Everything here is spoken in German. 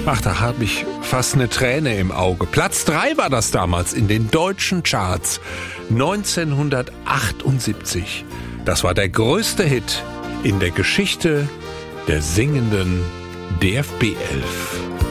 Ach, da habe ich fast eine Träne im Auge. Platz 3 war das damals in den deutschen Charts. 1978. Das war der größte Hit in der Geschichte der singenden DFB 11.